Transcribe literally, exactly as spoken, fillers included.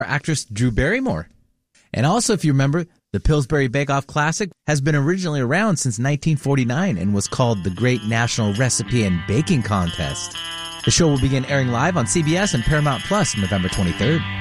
actress Drew Barrymore. And also, if you remember, the Pillsbury Bake Off Classic has been originally around since nineteen forty-nine and was called the Great National Recipe and Baking Contest. The show will begin airing live on C B S and Paramount Plus November twenty-third.